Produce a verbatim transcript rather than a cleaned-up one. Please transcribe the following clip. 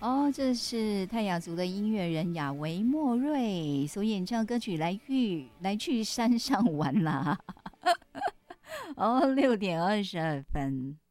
哦，这是泰雅族的音乐人亚维莫瑞所演唱歌曲来去来去山上玩啦。哦，六点二十二分。